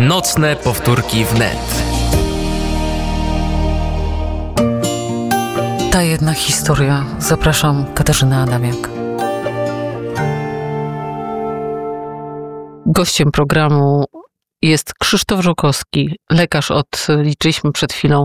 Nocne powtórki wnet. Ta jedna historia. Zapraszam, Katarzyna Adamiak. Gościem programu jest Krzysztof Żukowski, lekarz od, liczyliśmy przed chwilą,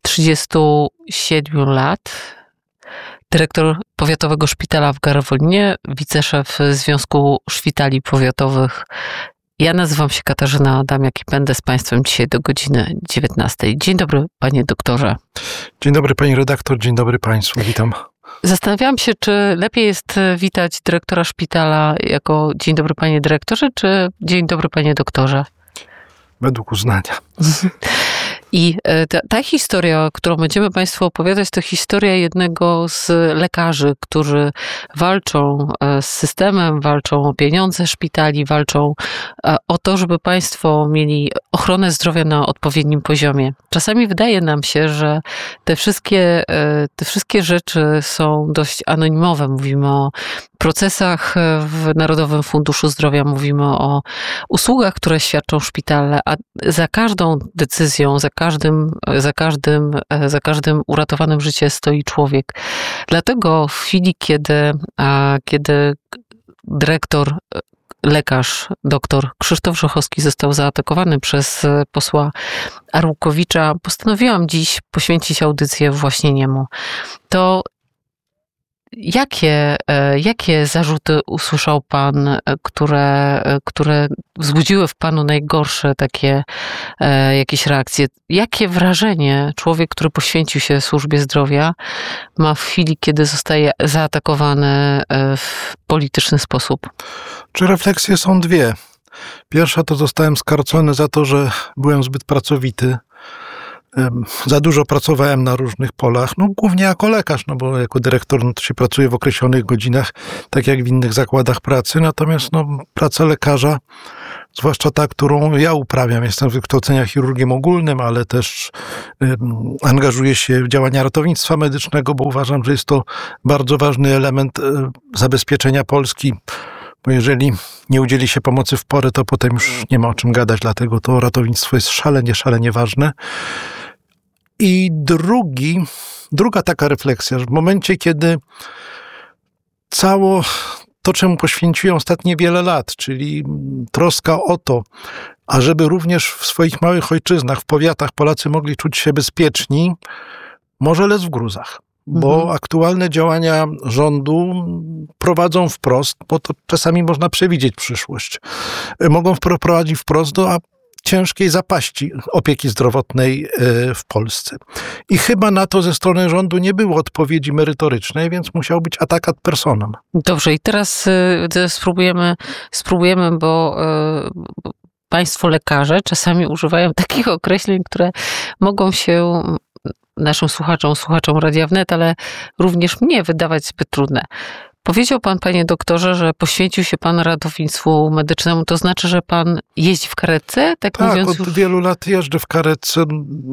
37 lat. Dyrektor Powiatowego Szpitala w Garwolinie, wiceszef Związku Szpitali Powiatowych. Ja nazywam się Katarzyna Adamiak i będę z Państwem dzisiaj do godziny 19. Dzień dobry, panie doktorze. Dzień dobry, pani redaktor, dzień dobry państwu, witam. Zastanawiałam się, czy lepiej jest witać dyrektora szpitala jako dzień dobry, panie dyrektorze, czy dzień dobry, panie doktorze? Według uznania. I ta historia, którą będziemy Państwu opowiadać, to historia jednego z lekarzy, którzy walczą z systemem, walczą o pieniądze szpitali, walczą o to, żeby Państwo mieli ochronę zdrowia na odpowiednim poziomie. Czasami wydaje nam się, że te wszystkie rzeczy są dość anonimowe. Mówimy o procesach w Narodowym Funduszu Zdrowia, mówimy o usługach, które świadczą szpitale, a za każdą decyzją, za każdym uratowanym życiem stoi człowiek. Dlatego w chwili, kiedy dyrektor, lekarz, doktor Krzysztof Żukowski został zaatakowany przez posła Arłukowicza, postanowiłam dziś poświęcić audycję właśnie niemu. To jakie zarzuty usłyszał pan, które wzbudziły w panu najgorsze takie jakieś reakcje? Jakie wrażenie człowiek, który poświęcił się służbie zdrowia, ma w chwili, kiedy zostaje zaatakowany w polityczny sposób? Czy refleksje są dwie? Pierwsza to zostałem skarcony za to, że byłem zbyt pracowity. Za dużo pracowałem na różnych polach, głównie jako lekarz, bo jako dyrektor to się pracuje w określonych godzinach, tak jak w innych zakładach pracy, natomiast praca lekarza, zwłaszcza ta, którą ja uprawiam, jestem z wykształcenia chirurgiem ogólnym, ale też angażuję się w działania ratownictwa medycznego, bo uważam, że jest to bardzo ważny element zabezpieczenia Polski, bo jeżeli nie udzieli się pomocy w porę, to potem już nie ma o czym gadać, dlatego to ratownictwo jest szalenie ważne. I druga taka refleksja, że w momencie, kiedy cało to, czemu poświęciłem ostatnie wiele lat, czyli troska o to, ażeby również w swoich małych ojczyznach, w powiatach Polacy mogli czuć się bezpieczni, może lec w gruzach. Bo aktualne działania rządu prowadzą wprost, bo to czasami można przewidzieć przyszłość. Mogą prowadzić wprost do ciężkiej zapaści opieki zdrowotnej w Polsce. I chyba na to ze strony rządu nie było odpowiedzi merytorycznej, więc musiał być atak ad personam. Dobrze, i teraz spróbujemy, bo państwo lekarze czasami używają takich określeń, które mogą się naszym słuchaczom Radia Wnet, ale również mnie wydawać zbyt trudne. Powiedział pan, panie doktorze, że poświęcił się pan ratownictwu medycznemu. To znaczy, że pan jeździ w karetce? Tak mówiąc, od wielu lat jeżdżę w karetce.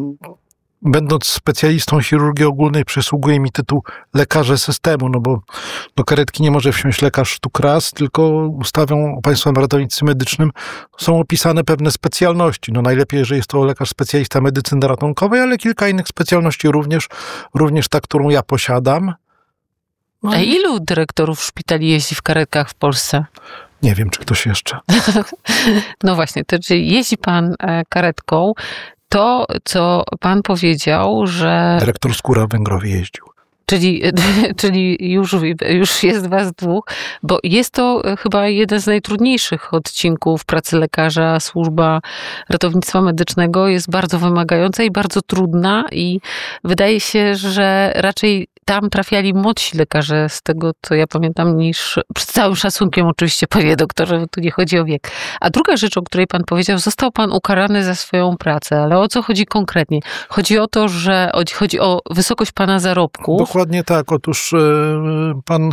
Będąc specjalistą chirurgii ogólnej, przysługuje mi tytuł lekarza systemu, bo do karetki nie może wsiąść lekarz sztuk raz, tylko ustawą o Państwowym Ratownictwie Medycznym są opisane pewne specjalności. Najlepiej, że jest to lekarz specjalista medycyny ratunkowej, ale kilka innych specjalności również ta, którą ja posiadam. A ilu dyrektorów szpitali jeździ w karetkach w Polsce? Nie wiem, czy ktoś jeszcze. No właśnie, to czyli jeździ pan karetką. To, co pan powiedział, że... Dyrektor Skóra w Węgrowie jeździł. Czyli już jest was dwóch, bo jest to chyba jeden z najtrudniejszych odcinków pracy lekarza. Służba ratownictwa medycznego jest bardzo wymagająca i bardzo trudna i wydaje się, że raczej tam trafiali młodsi lekarze, z tego co ja pamiętam, niż, z całym szacunkiem oczywiście, panie doktorze, tu nie chodzi o wiek. A druga rzecz, o której pan powiedział, został pan ukarany za swoją pracę, ale o co chodzi konkretnie? Chodzi o to, że chodzi o wysokość pana zarobków. Dokładnie tak. Otóż pan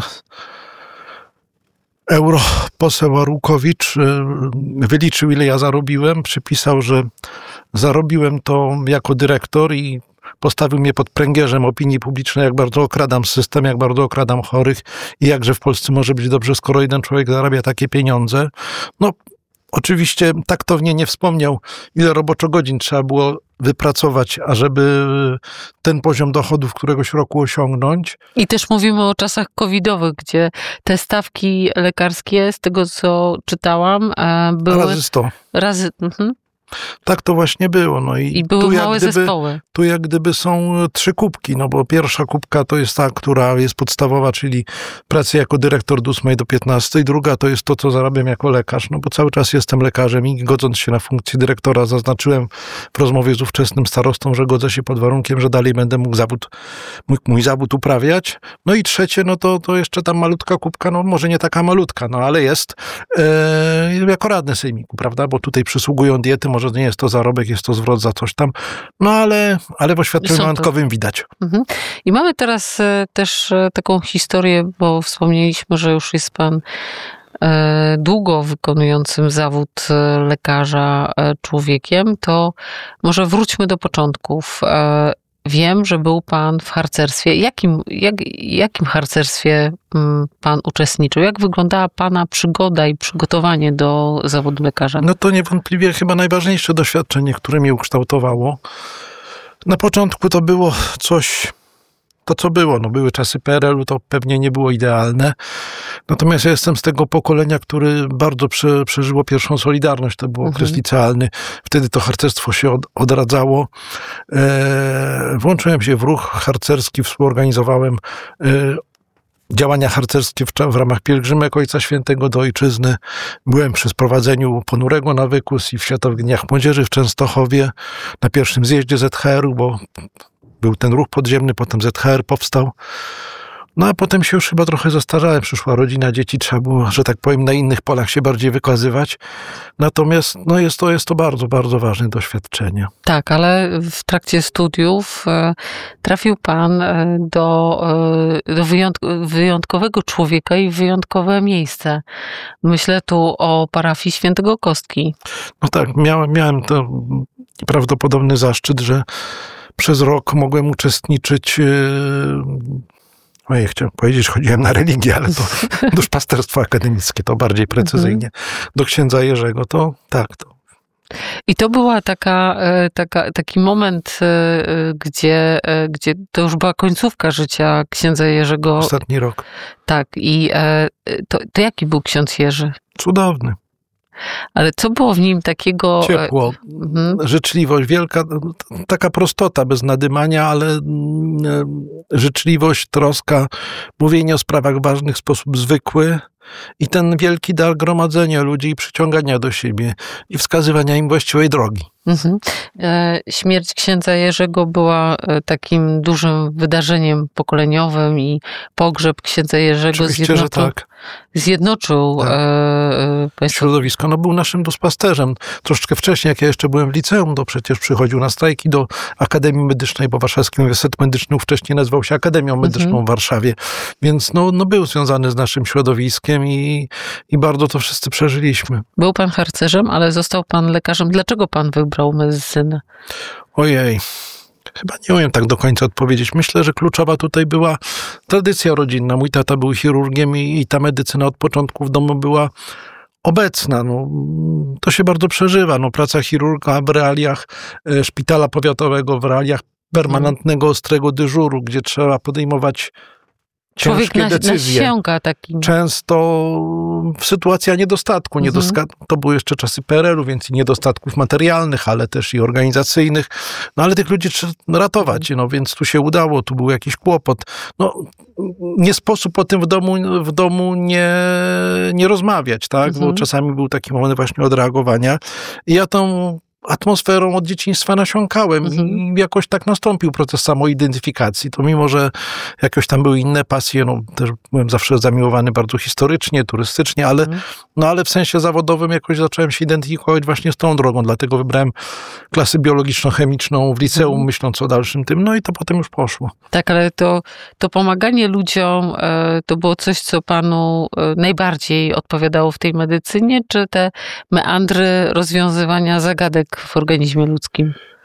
europoseł Arłukowicz wyliczył, ile ja zarobiłem, przypisał, że zarobiłem to jako dyrektor i postawił mnie pod pręgierzem opinii publicznej, jak bardzo okradam system, jak bardzo okradam chorych i jakże w Polsce może być dobrze, skoro jeden człowiek zarabia takie pieniądze. Oczywiście taktownie nie wspomniał, ile roboczo godzin trzeba było wypracować, ażeby ten poziom dochodów któregoś roku osiągnąć. I też mówimy o czasach covidowych, gdzie te stawki lekarskie, z tego co czytałam, były... Razy 100. Tak to właśnie było. No i były małe zespoły. Tu jak gdyby są 3 kubki, no bo pierwsza kubka to jest ta, która jest podstawowa, czyli pracy jako dyrektor od 8 do 15. Druga to jest to, co zarabiam jako lekarz, no bo cały czas jestem lekarzem i godząc się na funkcję dyrektora, zaznaczyłem w rozmowie z ówczesnym starostą, że godzę się pod warunkiem, że dalej będę mógł mój zawód uprawiać. No i trzecie, no to jeszcze tam malutka kubka, no może nie taka malutka, no ale jest jako radny sejmiku, prawda, bo tutaj przysługują diety, może nie jest to zarobek, jest to zwrot za coś tam, no ale w oświadczeniu majątkowym widać. I mamy teraz też taką historię, bo wspomnieliśmy, że już jest pan długo wykonującym zawód lekarza człowiekiem, to może wróćmy do początków. Wiem, że był pan w harcerstwie. Jakim harcerstwie pan uczestniczył? Jak wyglądała pana przygoda i przygotowanie do zawodu lekarza? No to niewątpliwie chyba najważniejsze doświadczenie, które mnie ukształtowało. Na początku to było coś, to co było. No były czasy PRL-u, to pewnie nie było idealne. Natomiast ja jestem z tego pokolenia, który bardzo przeżyło pierwszą Solidarność. To był okres licealny. Wtedy to harcerstwo się odradzało. Włączyłem się w ruch harcerski, współorganizowałem działania harcerskie w ramach pielgrzymek Ojca Świętego do Ojczyzny. Byłem przy sprowadzeniu ponurego na wykus i w Światowych Dniach Młodzieży w Częstochowie, na pierwszym zjeździe ZHR-u, bo był ten ruch podziemny, potem ZHR powstał. No a potem się już chyba trochę zastarzałem, przyszła rodzina, dzieci, trzeba było, że tak powiem, na innych polach się bardziej wykazywać. Natomiast no jest to bardzo, bardzo ważne doświadczenie. Tak, ale w trakcie studiów trafił pan do wyjątkowego człowieka i wyjątkowe miejsce. Myślę tu o parafii Świętego Kostki. No tak, miałem to prawdopodobny zaszczyt, że przez rok mogłem uczestniczyć. Chciałem powiedzieć, że chodziłem na religię, ale to duszpasterstwo akademickie, to bardziej precyzyjnie. Do księdza Jerzego, to tak. To. I to była taki moment, gdzie to już była końcówka życia księdza Jerzego. Ostatni rok. Tak. I to jaki był ksiądz Jerzy? Cudowny. Ale co było w nim takiego... Ciepło, życzliwość, wielka, taka prostota, bez nadymania, ale życzliwość, troska, mówienie o sprawach ważnych w sposób zwykły i ten wielki dar gromadzenia ludzi i przyciągania do siebie i wskazywania im właściwej drogi. Śmierć księdza Jerzego była takim dużym wydarzeniem pokoleniowym i pogrzeb księdza Jerzego zjednoczył środowisko. No był naszym duszpasterzem. Troszeczkę wcześniej, jak ja jeszcze byłem w liceum, to przecież przychodził na strajki do Akademii Medycznej, bo Warszawski Uniwersytet Medyczny wcześniej nazywał się Akademią Medyczną w Warszawie. Więc no był związany z naszym środowiskiem i bardzo to wszyscy przeżyliśmy. Był pan harcerzem, ale został pan lekarzem. Dlaczego pan wybrał medycynę? Ojej, chyba nie umiem tak do końca odpowiedzieć. Myślę, że kluczowa tutaj była tradycja rodzinna. Mój tata był chirurgiem i ta medycyna od początku w domu była obecna. No, to się bardzo przeżywa. No, praca chirurga w realiach szpitala powiatowego, w realiach permanentnego, ostrego dyżuru, gdzie trzeba podejmować ciężkie decyzje. Nasiąka takim. Często sytuacja niedostatku. To były jeszcze czasy PRL-u, więc i niedostatków materialnych, ale też i organizacyjnych. No ale tych ludzi trzeba ratować, no więc tu się udało, tu był jakiś kłopot. No nie sposób o tym w domu nie rozmawiać, tak? Bo czasami był taki moment właśnie odreagowania. I ja tą atmosferą od dzieciństwa nasiąkałem i jakoś tak nastąpił proces samoidentyfikacji. To mimo, że jakoś tam były inne pasje, no też byłem zawsze zamiłowany bardzo historycznie, turystycznie, ale w sensie zawodowym jakoś zacząłem się identyfikować właśnie z tą drogą, dlatego wybrałem klasę biologiczno-chemiczną w liceum, myśląc o dalszym tym, no i to potem już poszło. Tak, ale to pomaganie ludziom to było coś, co panu najbardziej odpowiadało w tej medycynie, czy te meandry rozwiązywania zagadek w organizmie ludzkim?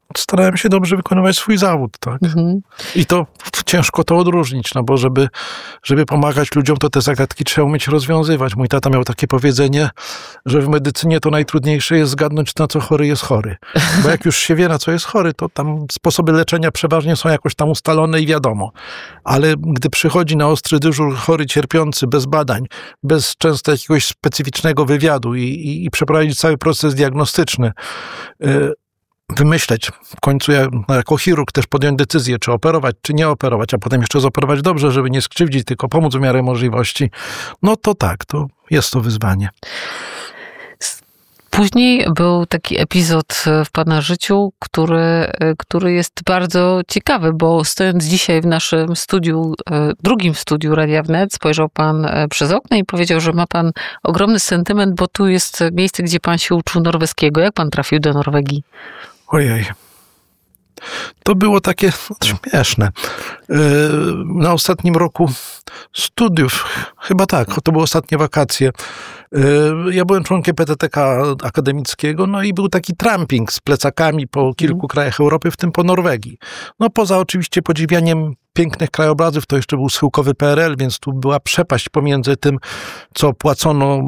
starałem się dobrze wykonywać swój zawód, tak. I to ciężko to odróżnić, no bo żeby pomagać ludziom, to te zagadki trzeba umieć rozwiązywać. Mój tata miał takie powiedzenie, że w medycynie to najtrudniejsze jest zgadnąć, na co chory jest chory. Bo jak już się wie, na co jest chory, to tam sposoby leczenia przeważnie są jakoś tam ustalone i wiadomo. Ale gdy przychodzi na ostry dyżur chory cierpiący, bez badań, bez często jakiegoś specyficznego wywiadu i przeprowadzić cały proces diagnostyczny, wymyśleć, w końcu jako chirurg też podjąć decyzję, czy operować, czy nie operować, a potem jeszcze zoperować dobrze, żeby nie skrzywdzić, tylko pomóc w miarę możliwości, no to tak, to jest to wyzwanie. Później był taki epizod w pana życiu, który jest bardzo ciekawy, bo stojąc dzisiaj w naszym studiu, drugim studiu Radia Wnet, spojrzał pan przez okno i powiedział, że ma pan ogromny sentyment, bo tu jest miejsce, gdzie pan się uczył norweskiego. Jak pan trafił do Norwegii? Ojej. To było takie śmieszne. Na ostatnim roku studiów, chyba tak, to były ostatnie wakacje. Ja byłem członkiem PTTK akademickiego, no i był taki tramping z plecakami po kilku krajach Europy, w tym po Norwegii. No poza oczywiście podziwianiem pięknych krajobrazów, to jeszcze był schyłkowy PRL, więc tu była przepaść pomiędzy tym, co płacono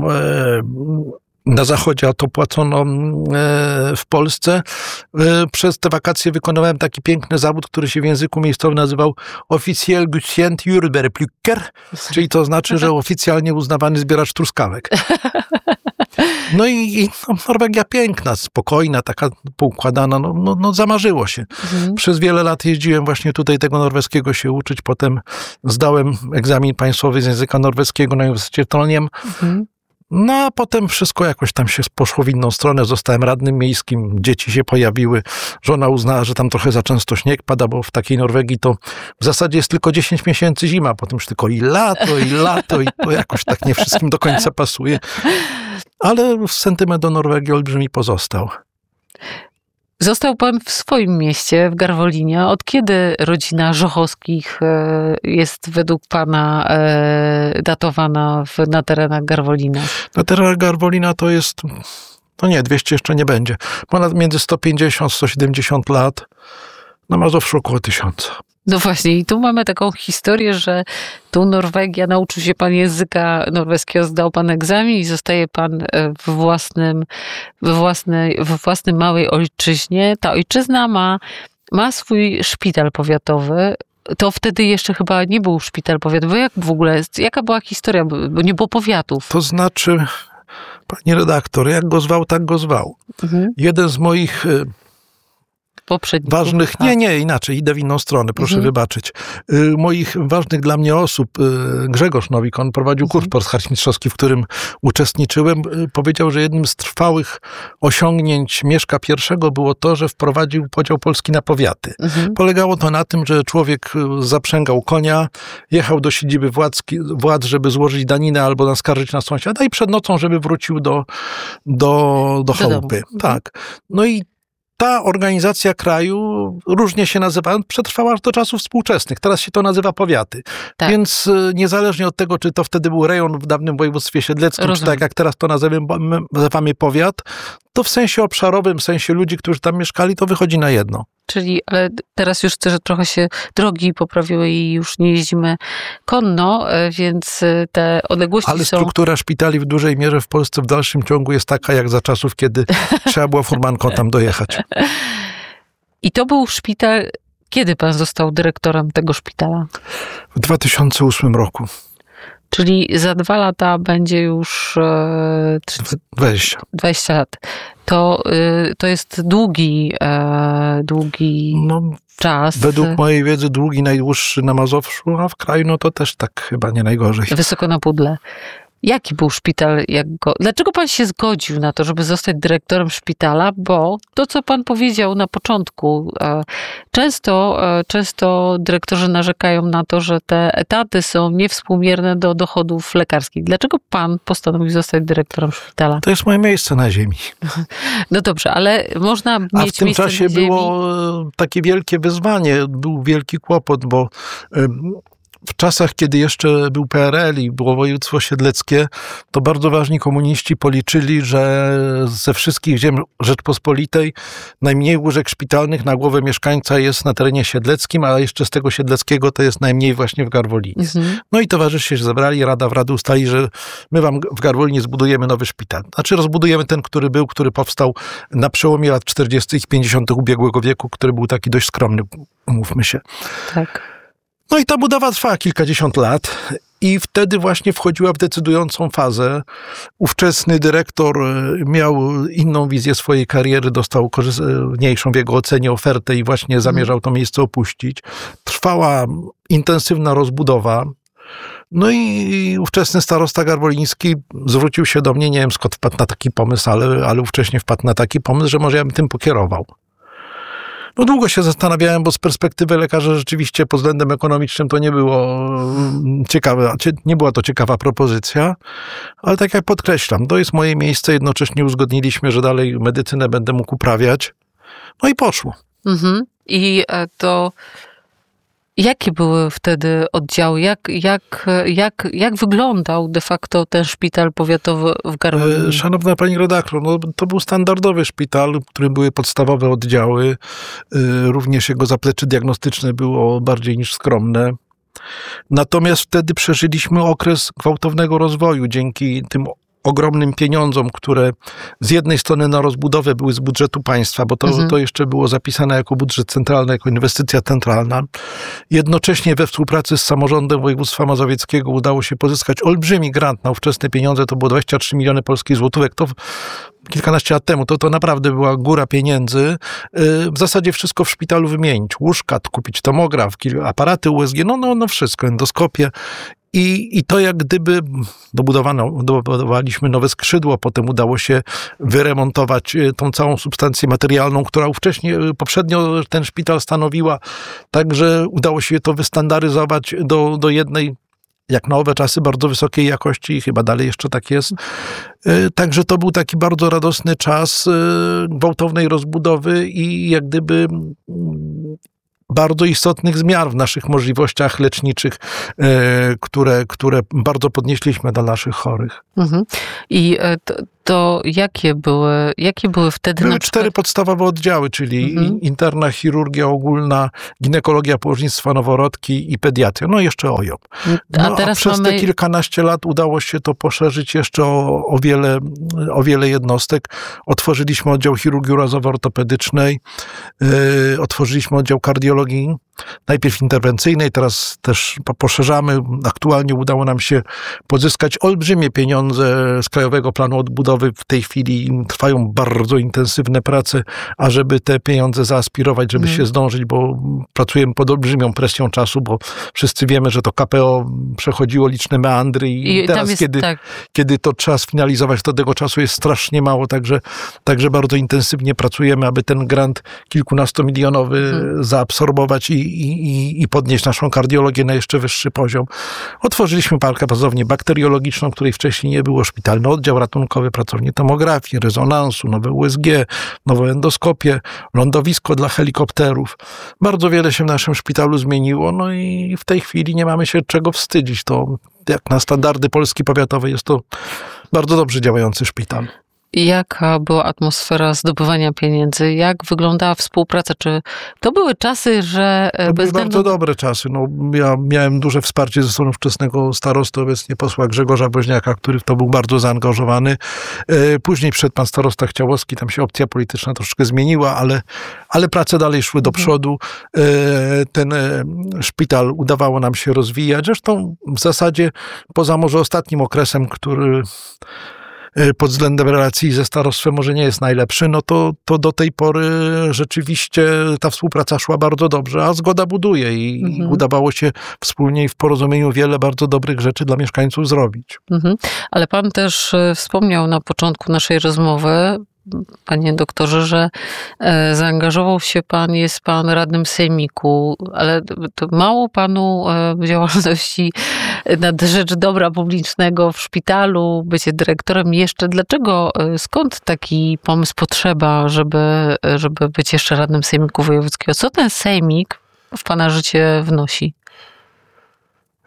na zachodzie, a to płacono w Polsce. Przez te wakacje wykonywałem taki piękny zawód, który się w języku miejscowym nazywał Officiel Godkjent Jordbærplukker, czyli to znaczy, że oficjalnie uznawany zbieracz truskawek. No i Norwegia piękna, spokojna, taka poukładana, no zamarzyło się. Przez wiele lat jeździłem właśnie tutaj tego norweskiego się uczyć, potem zdałem egzamin państwowy z języka norweskiego na Uniwersytecie Trondheim. No a potem wszystko jakoś tam się poszło w inną stronę. Zostałem radnym miejskim, dzieci się pojawiły. Żona uznała, że tam trochę za często śnieg pada, bo w takiej Norwegii to w zasadzie jest tylko 10 miesięcy zima, potem już tylko i lato i to jakoś tak nie wszystkim do końca pasuje. Ale sentyment do Norwegii olbrzymi pozostał. Został pan w swoim mieście, w Garwolinie. Od kiedy rodzina Żochowskich jest według pana datowana na terenach Garwolina? Na terenach Garwolina to jest, 200 jeszcze nie będzie. Ponad między 150-170 lat. Na Mazowszu około 1000. No właśnie, i tu mamy taką historię, że tu Norwegia, nauczył się pan języka norweskiego, zdał pan egzamin i zostaje pan we własnej małej ojczyźnie. Ta ojczyzna ma swój szpital powiatowy. To wtedy jeszcze chyba nie był szpital powiatowy. Jak w ogóle, jaka była historia? Bo nie było powiatów. To znaczy, pani redaktor, jak go zwał, tak go zwał. Jeden z moich ważnych, inaczej, idę w inną stronę, proszę wybaczyć. Moich ważnych dla mnie osób, Grzegorz Nowik, on prowadził kurs polsko-harcmistrzowski, w którym uczestniczyłem, powiedział, że jednym z trwałych osiągnięć Mieszka I było to, że wprowadził podział Polski na powiaty. Polegało to na tym, że człowiek zaprzęgał konia, jechał do siedziby władz, żeby złożyć daninę albo naskarżyć na sąsiada i przed nocą, żeby wrócił do chałupy. Tak. No i ta organizacja kraju różnie się nazywa, przetrwała aż do czasów współczesnych. Teraz się to nazywa powiaty. Tak. Więc niezależnie od tego, czy to wtedy był rejon w dawnym województwie siedleckim, czy tak jak teraz to nazywamy powiat, to w sensie obszarowym, w sensie ludzi, którzy tam mieszkali, to wychodzi na jedno. Czyli, ale teraz już że trochę się drogi poprawiły i już nie jeździmy konno, więc te odległości ale struktura szpitali w dużej mierze w Polsce w dalszym ciągu jest taka, jak za czasów, kiedy trzeba było furmanką tam dojechać. I to był szpital, kiedy pan został dyrektorem tego szpitala? W 2008 roku. Czyli za 2 lata będzie już 20 lat. To jest długi czas. Według mojej wiedzy długi, najdłuższy na Mazowszu, a w kraju to też tak chyba nie najgorzej. Wysoko na pudle. Jaki był szpital? Dlaczego pan się zgodził na to, żeby zostać dyrektorem szpitala? Bo to, co pan powiedział na początku, często dyrektorzy narzekają na to, że te etaty są niewspółmierne do dochodów lekarskich. Dlaczego pan postanowił zostać dyrektorem szpitala? To jest moje miejsce na ziemi. No dobrze, ale można mieć miejsce na ziemi. A w tym czasie było takie wielkie wyzwanie, był wielki kłopot, bo w czasach, kiedy jeszcze był PRL i było województwo siedleckie, to bardzo ważni komuniści policzyli, że ze wszystkich ziem Rzeczpospolitej najmniej łóżek szpitalnych na głowę mieszkańca jest na terenie siedleckim, a jeszcze z tego siedleckiego to jest najmniej właśnie w Garwolinie. No i towarzysze się zebrali, Rada w Radę ustali, że my wam w Garwolinie zbudujemy nowy szpital. Znaczy rozbudujemy ten, który powstał na przełomie lat 40. i 50. ubiegłego wieku, który był taki dość skromny, umówmy się. Tak. No i ta budowa trwała kilkadziesiąt lat i wtedy właśnie wchodziła w decydującą fazę. Ówczesny dyrektor miał inną wizję swojej kariery, dostał korzystniejszą w jego ocenie ofertę i właśnie zamierzał to miejsce opuścić. Trwała intensywna rozbudowa. No i ówczesny starosta garwoliński zwrócił się do mnie, nie wiem skąd wpadł na taki pomysł, ale ówcześnie wpadł na taki pomysł, że może ja bym tym pokierował. No długo się zastanawiałem, bo z perspektywy lekarza rzeczywiście pod względem ekonomicznym to nie było ciekawe, nie była to ciekawa propozycja, ale tak jak podkreślam, to jest moje miejsce, jednocześnie uzgodniliśmy, że dalej medycynę będę mógł uprawiać, no i poszło. I to jakie były wtedy oddziały? Jak wyglądał de facto ten szpital powiatowy w Garwolinie? Szanowna pani redaktor, no, to był standardowy szpital, w którym były podstawowe oddziały. Również jego zaplecze diagnostyczne było bardziej niż skromne. Natomiast wtedy przeżyliśmy okres gwałtownego rozwoju dzięki tym ogromnym pieniądzom, które z jednej strony na rozbudowę były z budżetu państwa, bo to jeszcze było zapisane jako budżet centralny, jako inwestycja centralna. Jednocześnie we współpracy z samorządem województwa mazowieckiego udało się pozyskać olbrzymi grant na ówczesne pieniądze, to było 23 miliony polskich złotówek, to kilkanaście lat temu, to naprawdę była góra pieniędzy. W zasadzie wszystko w szpitalu wymienić. Łóżka, kupić tomograf, aparaty USG, no wszystko, endoskopię. I to jak gdyby dobudowaliśmy nowe skrzydło, potem udało się wyremontować tą całą substancję materialną, która poprzednio ten szpital stanowiła, także udało się to wystandaryzować do jednej, jak na owe czasy, bardzo wysokiej jakości i chyba dalej jeszcze tak jest. Także to był taki bardzo radosny czas gwałtownej rozbudowy i jak gdyby bardzo istotnych zmian w naszych możliwościach leczniczych, które bardzo podnieśliśmy dla naszych chorych. I to jakie były wtedy? Były 4 podstawowe oddziały, czyli interna, chirurgia ogólna, ginekologia, położnictwa, noworodki i pediatria. No i jeszcze OJOP. A przez te kilkanaście lat udało się to poszerzyć jeszcze o wiele jednostek. Otworzyliśmy oddział chirurgii urazowo-ortopedycznej, otworzyliśmy oddział kardiologii, najpierw interwencyjnej, teraz też poszerzamy. Aktualnie udało nam się pozyskać olbrzymie pieniądze z Krajowego Planu Odbudowy. W tej chwili trwają bardzo intensywne prace, ażeby te pieniądze zaaspirować, żeby się zdążyć, bo pracujemy pod olbrzymią presją czasu, bo wszyscy wiemy, że to KPO przechodziło liczne meandry i teraz, kiedy to trzeba sfinalizować, to tego czasu jest strasznie mało, także bardzo intensywnie pracujemy, aby ten grant kilkunastomilionowy zaabsorbować i podnieść naszą kardiologię na jeszcze wyższy poziom. Otworzyliśmy pracownię bakteriologiczną, której wcześniej nie było, szpitalny oddział ratunkowy, pracownię tomografii, rezonansu, nowe USG, nową endoskopię, lądowisko dla helikopterów. Bardzo wiele się w naszym szpitalu zmieniło, no i w tej chwili nie mamy się czego wstydzić. To jak na standardy Polski powiatowej jest to bardzo dobrze działający szpital. Jaka była atmosfera zdobywania pieniędzy? Jak wyglądała współpraca? Czy to były czasy, że... To były bardzo dobre czasy. No, ja miałem duże wsparcie ze strony ówczesnego starosty, obecnie posła Grzegorza Woźniaka, który w to był bardzo zaangażowany. Później przyszedł pan starosta Chciałowski, tam się opcja polityczna troszkę zmieniła, ale prace dalej szły do przodu. Ten szpital udawało nam się rozwijać. Zresztą w zasadzie poza może ostatnim okresem, który pod względem relacji ze starostwem może nie jest najlepszy, no to do tej pory rzeczywiście ta współpraca szła bardzo dobrze, a zgoda buduje i udawało się wspólnie i w porozumieniu wiele bardzo dobrych rzeczy dla mieszkańców zrobić. Ale pan też wspomniał na początku naszej rozmowy, panie doktorze, że zaangażował się pan, jest pan radnym sejmiku, ale to mało panu działalności na rzecz dobra publicznego w szpitalu, bycie dyrektorem jeszcze. Dlaczego, skąd taki pomysł, potrzeba, żeby być jeszcze radnym sejmiku wojewódzkiego? Co ten sejmik w pana życie wnosi?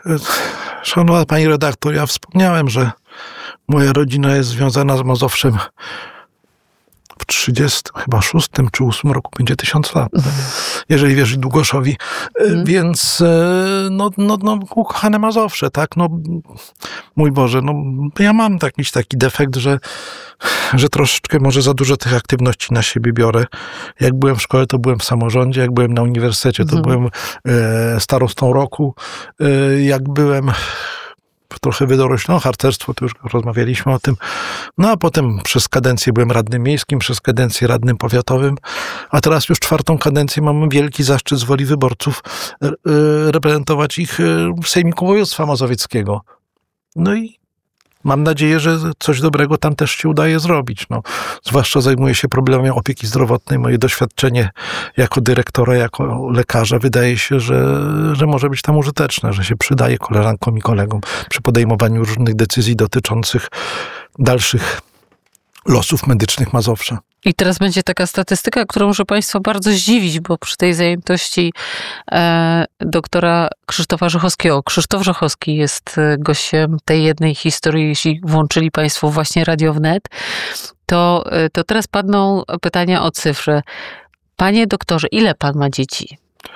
Szanowna pani redaktor, ja wspomniałem, że moja rodzina jest związana z Mazowszem w 36 czy 8 roku będzie 1000 lat, jeżeli wierzyć Długoszowi. Więc ukochane Mazowsze, tak? No, mój Boże, no, ja mam jakiś taki defekt, że troszeczkę może za dużo tych aktywności na siebie biorę. Jak byłem w szkole, to byłem w samorządzie, jak byłem na uniwersytecie, to byłem starostą roku, jak byłem trochę wydoroślą, harcerstwo, to już rozmawialiśmy o tym. No a potem przez kadencję byłem radnym miejskim, przez kadencję radnym powiatowym, a teraz już 4. kadencję mam wielki zaszczyt z woli wyborców reprezentować ich w Sejmiku Województwa Mazowieckiego. No i mam nadzieję, że coś dobrego tam też się udaje zrobić. No, zwłaszcza zajmuję się problemem opieki zdrowotnej. Moje doświadczenie jako dyrektora, jako lekarza wydaje się, że może być tam użyteczne, że się przydaje koleżankom i kolegom przy podejmowaniu różnych decyzji dotyczących dalszych losów medycznych Mazowsza. I teraz będzie taka statystyka, którą muszę Państwa bardzo zdziwić, bo przy tej zajętości doktora Krzysztofa Rzechowskiego. Krzysztof Rzechowski jest gościem tej jednej historii, jeśli włączyli Państwo właśnie Radio Wnet, to teraz padną pytania o cyfry. Panie doktorze, ile Pan ma dzieci?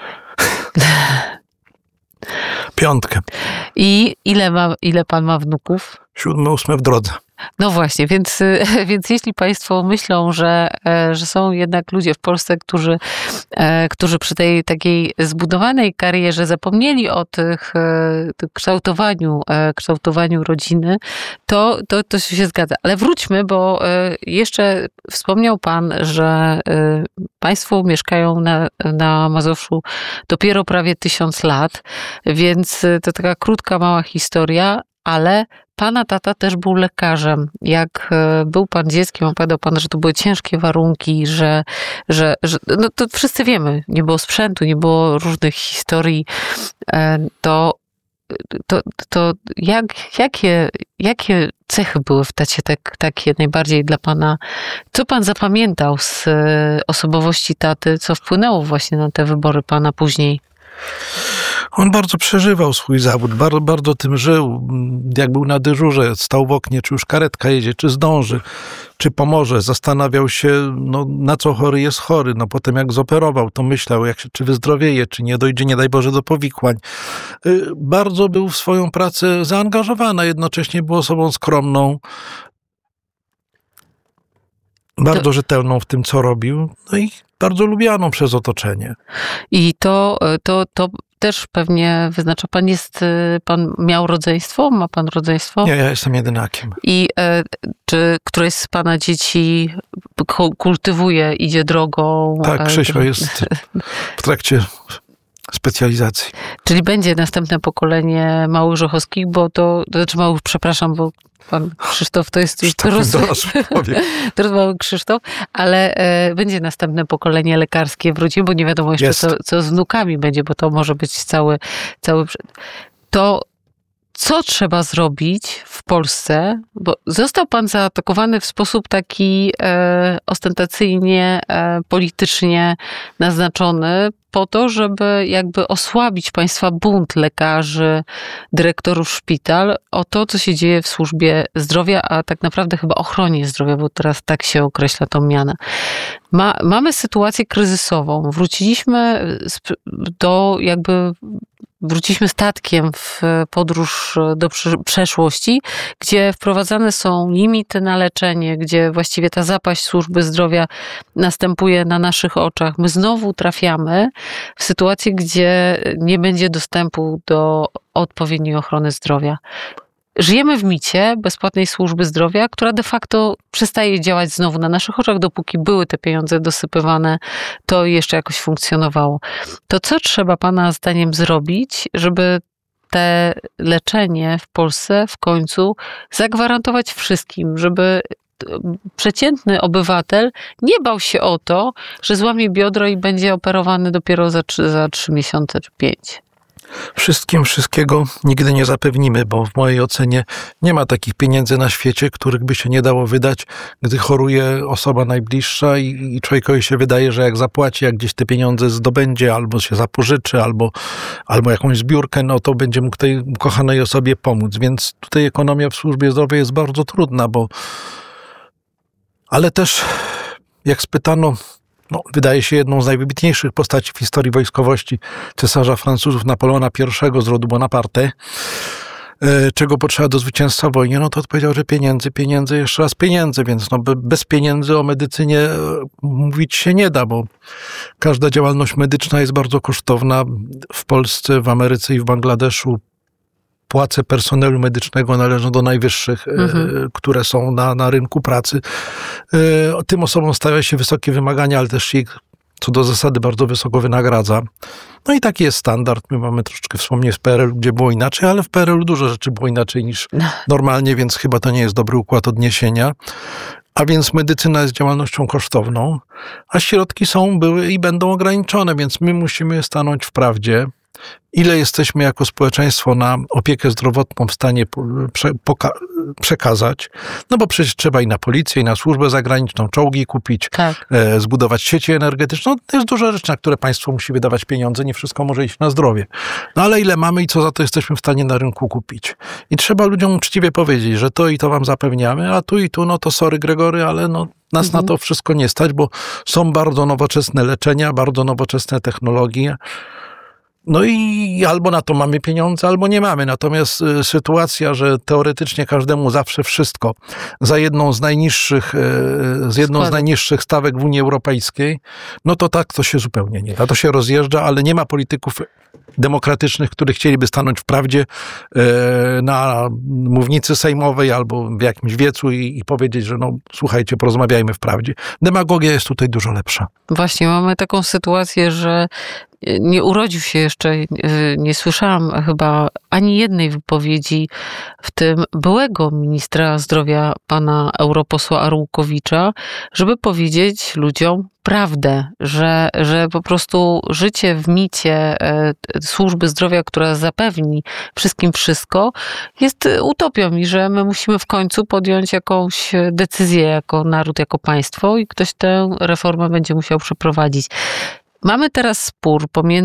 5. I ile Pan ma wnuków? 7, 8 w drodze. No właśnie, więc jeśli Państwo myślą, że są jednak ludzie w Polsce, którzy przy tej takiej zbudowanej karierze zapomnieli o kształtowaniu rodziny, to się zgadza. Ale wróćmy, bo jeszcze wspomniał Pan, że Państwo mieszkają na Mazowszu dopiero prawie 1000 lat, więc to taka krótka, mała historia, ale Pana tata też był lekarzem. Jak był Pan dzieckiem, opowiadał Pan, że to były ciężkie warunki, że no to wszyscy wiemy, nie było sprzętu, nie było różnych historii. Jakie cechy były w tacie takie najbardziej dla Pana? Co Pan zapamiętał z osobowości taty, co wpłynęło właśnie na te wybory Pana później? On bardzo przeżywał swój zawód, bardzo tym żył. Jak był na dyżurze, stał w oknie, czy już karetka jedzie, czy zdąży, czy pomoże. Zastanawiał się, na co chory jest chory. Potem jak zoperował, to myślał, czy wyzdrowieje, czy nie dojdzie, nie daj Boże, do powikłań. Bardzo był w swoją pracę zaangażowany, a jednocześnie był osobą skromną, bardzo rzetelną w tym, co robił, no i bardzo lubianą przez otoczenie. I to też pewnie wyznacza pan, pan miał rodzeństwo? Ma pan rodzeństwo? Nie, ja jestem jedynakiem. I czy któreś z pana dzieci kultywuje, idzie drogą? Tak, Krzysio jest w trakcie specjalizacji. Czyli będzie następne pokolenie małych Rzechowskich, bo to znaczy małych, przepraszam, bo pan Krzysztof to jest już mały Krzysztof, ale będzie następne pokolenie lekarskie w rodzinie, bo nie wiadomo jeszcze co z wnukami będzie, bo to może być cały to co trzeba zrobić w Polsce, bo został pan zaatakowany w sposób taki ostentacyjnie, politycznie naznaczony po to, żeby jakby osłabić państwa bunt lekarzy, dyrektorów szpital o to, co się dzieje w służbie zdrowia, a tak naprawdę chyba ochronie zdrowia, bo teraz tak się określa tą mianę. Mamy sytuację kryzysową. Wróciliśmy statkiem w podróż do przeszłości, gdzie wprowadzane są limity na leczenie, gdzie właściwie ta zapaść służby zdrowia następuje na naszych oczach. My znowu trafiamy w sytuację, gdzie nie będzie dostępu do odpowiedniej ochrony zdrowia. Żyjemy w micie bezpłatnej służby zdrowia, która de facto przestaje działać znowu na naszych oczach. Dopóki były te pieniądze dosypywane, to jeszcze jakoś funkcjonowało. To co trzeba pana zdaniem zrobić, żeby te leczenie w Polsce w końcu zagwarantować wszystkim, żeby przeciętny obywatel nie bał się o to, że złamie biodro i będzie operowany dopiero za 3 miesiące czy 5? Wszystkiego nigdy nie zapewnimy, bo w mojej ocenie nie ma takich pieniędzy na świecie, których by się nie dało wydać, gdy choruje osoba najbliższa i człowiekowi się wydaje, że jak zapłaci, jak gdzieś te pieniądze zdobędzie, albo się zapożyczy, albo jakąś zbiórkę, no to będzie mógł tej ukochanej osobie pomóc. Więc tutaj ekonomia w służbie zdrowia jest bardzo trudna, ale też jak spytano, wydaje się jedną z najwybitniejszych postaci w historii wojskowości cesarza Francuzów Napoleona I z rodu Bonaparte, czego potrzeba do zwycięstwa w wojnie, to odpowiedział, że pieniędzy, jeszcze raz pieniędzy, więc bez pieniędzy o medycynie mówić się nie da, bo każda działalność medyczna jest bardzo kosztowna. W Polsce, w Ameryce i w Bangladeszu płace personelu medycznego należą do najwyższych, które są na rynku pracy. Tym osobom stawia się wysokie wymagania, ale też się ich co do zasady bardzo wysoko wynagradza. No i taki jest standard. My mamy troszeczkę wspomnieć z PRL-u, gdzie było inaczej, ale w PRL-u dużo rzeczy było inaczej niż normalnie, więc chyba to nie jest dobry układ odniesienia. A więc medycyna jest działalnością kosztowną, a środki były i będą ograniczone, więc my musimy stanąć w prawdzie, ile jesteśmy jako społeczeństwo na opiekę zdrowotną w stanie przekazać, bo przecież trzeba i na policję, i na służbę zagraniczną czołgi kupić, zbudować sieci energetyczne. To jest dużo rzeczy, na które państwo musi wydawać pieniądze, nie wszystko może iść na zdrowie. Ale ile mamy i co za to jesteśmy w stanie na rynku kupić. I trzeba ludziom uczciwie powiedzieć, że to i to wam zapewniamy, a tu i tu, to sorry Gregory, ale nas na to wszystko nie stać, bo są bardzo nowoczesne leczenia, bardzo nowoczesne technologie. I albo na to mamy pieniądze, albo nie mamy. Natomiast sytuacja, że teoretycznie każdemu zawsze wszystko za jedną z najniższych stawek w Unii Europejskiej, to tak to się zupełnie nie da. To się rozjeżdża, ale nie ma polityków demokratycznych, którzy chcieliby stanąć w prawdzie na mównicy sejmowej albo w jakimś wiecu i powiedzieć, że słuchajcie, porozmawiajmy w prawdzie. Demagogia jest tutaj dużo lepsza. Właśnie, mamy taką sytuację, że nie urodził się jeszcze, nie słyszałam chyba ani jednej wypowiedzi, w tym byłego ministra zdrowia, pana europosła Arłukowicza, żeby powiedzieć ludziom prawdę, że po prostu życie w micie służby zdrowia, która zapewni wszystkim wszystko, jest utopią i że my musimy w końcu podjąć jakąś decyzję jako naród, jako państwo i ktoś tę reformę będzie musiał przeprowadzić. Mamy teraz spór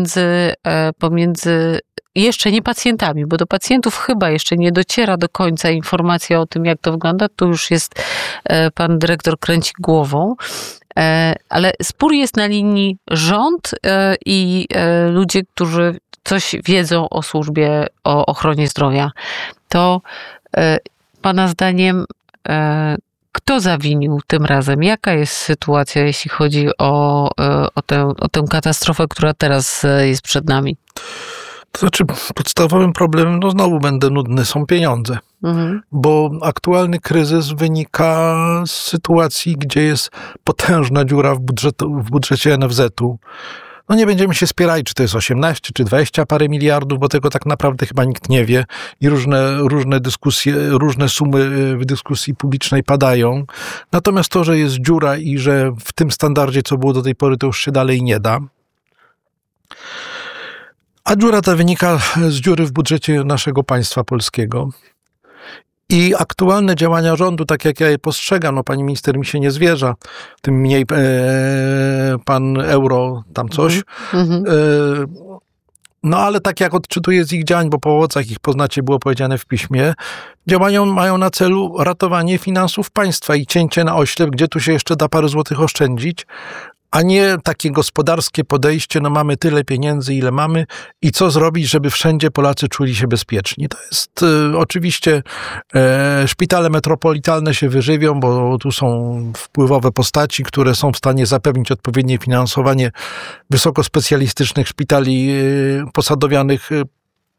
pomiędzy jeszcze nie pacjentami, bo do pacjentów chyba jeszcze nie dociera do końca informacja o tym, jak to wygląda. Tu już jest pan dyrektor kręci głową, ale spór jest na linii rząd i ludzie, którzy coś wiedzą o służbie, o ochronie zdrowia. To pana zdaniem kto zawinił tym razem? Jaka jest sytuacja, jeśli chodzi o tę katastrofę, która teraz jest przed nami? To znaczy, podstawowym problemem, znowu będę nudny, są pieniądze. Bo aktualny kryzys wynika z sytuacji, gdzie jest potężna dziura w budżecie NFZ-u. Nie będziemy się spierali, czy to jest 18, czy 20 parę miliardów, bo tego tak naprawdę chyba nikt nie wie i różne dyskusje, różne sumy w dyskusji publicznej padają. Natomiast to, że jest dziura i że w tym standardzie, co było do tej pory, to już się dalej nie da. A dziura ta wynika z dziury w budżecie naszego państwa polskiego. I aktualne działania rządu, tak jak ja je postrzegam, pani minister mi się nie zwierza, tym mniej pan Euro tam coś. Ale tak jak odczytuję z ich działań, bo po owocach ich poznacie, było powiedziane w piśmie, działania mają na celu ratowanie finansów państwa i cięcie na oślep, gdzie tu się jeszcze da parę złotych oszczędzić, a nie takie gospodarskie podejście, mamy tyle pieniędzy, ile mamy i co zrobić, żeby wszędzie Polacy czuli się bezpieczni. To jest oczywiście, szpitale metropolitalne się wyżywią, bo tu są wpływowe postaci, które są w stanie zapewnić odpowiednie finansowanie wysokospecjalistycznych szpitali posadowianych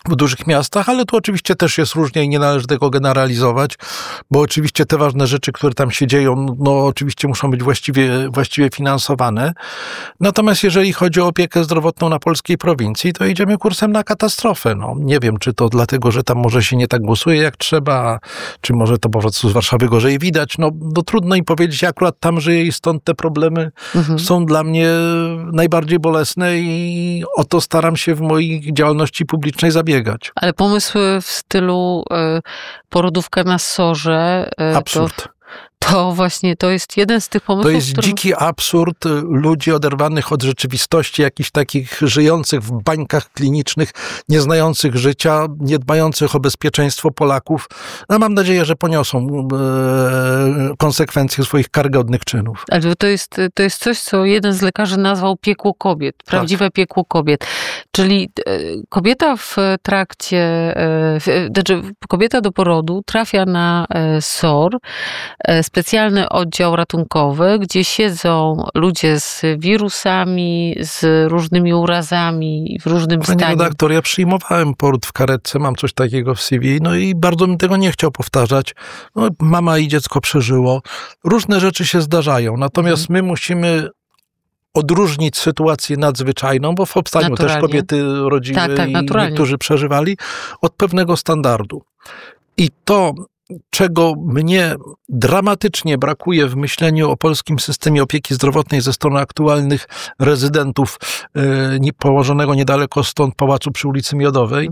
w dużych miastach, ale tu oczywiście też jest różnie i nie należy tego generalizować, bo oczywiście te ważne rzeczy, które tam się dzieją, no oczywiście muszą być właściwie finansowane. Natomiast jeżeli chodzi o opiekę zdrowotną na polskiej prowincji, to idziemy kursem na katastrofę. No, nie wiem, czy to dlatego, że tam może się nie tak głosuje jak trzeba, czy może to po prostu z Warszawy gorzej widać. No trudno im powiedzieć, ja akurat tam żyję i stąd te problemy są dla mnie najbardziej bolesne i o to staram się w mojej działalności publicznej zabiegać. Ale pomysły w stylu porodówka na SOR-ze... Absurd. To właśnie, to jest jeden z tych pomysłów, To jest dziki absurd ludzi oderwanych od rzeczywistości, jakichś takich żyjących w bańkach klinicznych, nie znających życia, nie dbających o bezpieczeństwo Polaków. No, mam nadzieję, że poniosą konsekwencje swoich karygodnych czynów. Ale to jest coś, co jeden z lekarzy nazwał piekło kobiet, prawdziwe piekło kobiet. Czyli kobieta w trakcie, kobieta do porodu trafia na SOR, specjalny oddział ratunkowy, gdzie siedzą ludzie z wirusami, z różnymi urazami, w różnym stanie. Pani redaktor, ja przyjmowałem poród w karetce, mam coś takiego w CV, no i bardzo bym tego nie chciał powtarzać. No, mama i dziecko przeżyło. Różne rzeczy się zdarzają, natomiast my musimy odróżnić sytuację nadzwyczajną, bo w powstaniu też kobiety rodziły i niektórzy przeżywali, od pewnego standardu. I to, czego mnie dramatycznie brakuje w myśleniu o polskim systemie opieki zdrowotnej ze strony aktualnych rezydentów położonego niedaleko stąd pałacu przy ulicy Miodowej,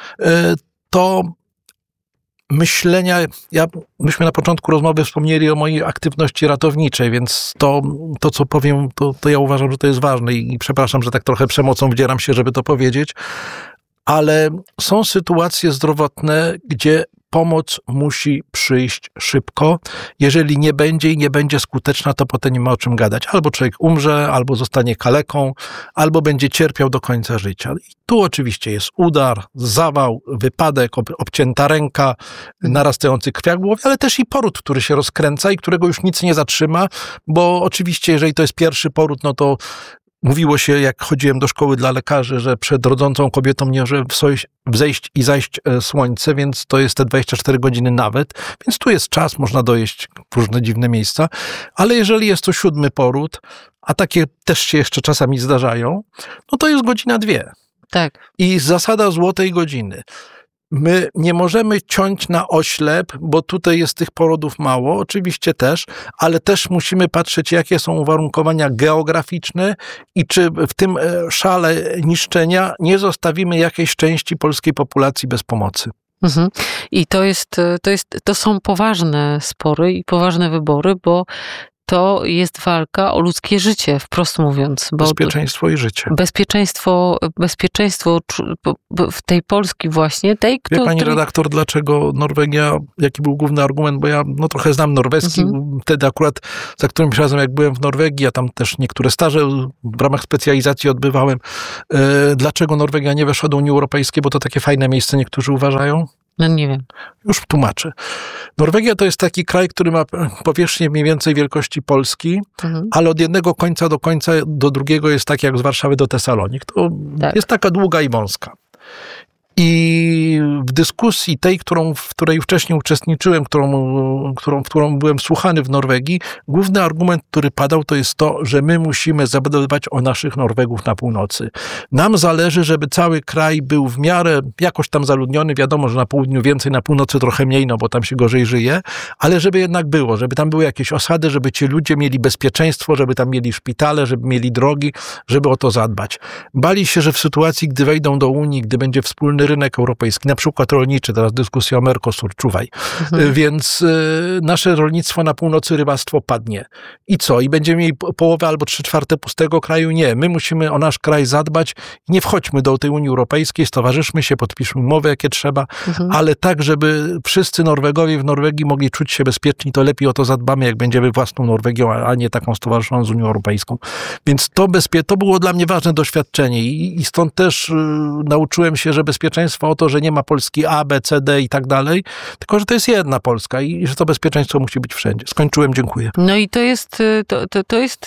to myślenia, myśmy na początku rozmowy wspomnieli o mojej aktywności ratowniczej, więc to co powiem, to ja uważam, że to jest ważne i przepraszam, że tak trochę przemocą wdzieram się, żeby to powiedzieć, ale są sytuacje zdrowotne, gdzie pomoc musi przyjść szybko. Jeżeli nie będzie skuteczna, to potem nie ma o czym gadać. Albo człowiek umrze, albo zostanie kaleką, albo będzie cierpiał do końca życia. I tu oczywiście jest udar, zawał, wypadek, obcięta ręka, narastający krwiak w głowie, ale też i poród, który się rozkręca i którego już nic nie zatrzyma, bo oczywiście, jeżeli to jest pierwszy poród, no to mówiło się, jak chodziłem do szkoły dla lekarzy, że przed rodzącą kobietą nie może wzejść i zajść słońce, więc to jest te 24 godziny nawet. Więc tu jest czas, można dojeść w różne dziwne miejsca. Ale jeżeli jest to 7. poród, a takie też się jeszcze czasami zdarzają, no to jest godzina 2. Tak. I zasada złotej godziny. My nie możemy ciąć na oślep, bo tutaj jest tych porodów mało, oczywiście też, ale też musimy patrzeć, jakie są uwarunkowania geograficzne i czy w tym szale niszczenia nie zostawimy jakiejś części polskiej populacji bez pomocy. I to są poważne spory i poważne wybory, bo to jest walka o ludzkie życie, wprost mówiąc. Bo bezpieczeństwo i życie. Bezpieczeństwo w tej Polski właśnie, tej, Wie pani redaktor, dlaczego Norwegia, jaki był główny argument, bo ja trochę znam norweski, wtedy akurat za którymś razem jak byłem w Norwegii, ja tam też niektóre staże w ramach specjalizacji odbywałem. Dlaczego Norwegia nie weszła do Unii Europejskiej, bo to takie fajne miejsce niektórzy uważają? No nie wiem. Już tłumaczę. Norwegia to jest taki kraj, który ma powierzchnię mniej więcej wielkości Polski, ale od jednego końca do drugiego jest tak jak z Warszawy do Tesalonik. To jest taka długa i wąska. I w dyskusji tej, w której wcześniej uczestniczyłem, w którą byłem słuchany w Norwegii, główny argument, który padał, to jest to, że my musimy zadbać o naszych Norwegów na północy. Nam zależy, żeby cały kraj był w miarę jakoś tam zaludniony. Wiadomo, że na południu więcej, na północy trochę mniej, no bo tam się gorzej żyje, ale żeby jednak było, żeby tam były jakieś osady, żeby ci ludzie mieli bezpieczeństwo, żeby tam mieli szpitale, żeby mieli drogi, żeby o to zadbać. Bali się, że w sytuacji, gdy wejdą do Unii, gdy będzie wspólny rynek europejski, na przykład rolniczy, teraz dyskusja o Mercosur, czuwaj. Więc nasze rolnictwo na północy, rybactwo padnie. I co? I będziemy mieli połowę albo 3/4 pustego kraju? Nie. My musimy o nasz kraj zadbać. Nie wchodźmy do tej Unii Europejskiej, stowarzyszmy się, podpiszmy umowy, jakie trzeba, ale tak, żeby wszyscy Norwegowie w Norwegii mogli czuć się bezpieczni, to lepiej o to zadbamy, jak będziemy własną Norwegią, a nie taką stowarzyszoną z Unią Europejską. Więc to było dla mnie ważne doświadczenie i stąd też nauczyłem się, że bezpieczeństwo o to, że nie ma Polski A, B, C, D i tak dalej, tylko że to jest jedna Polska i że to bezpieczeństwo musi być wszędzie. Skończyłem, dziękuję. No i to jest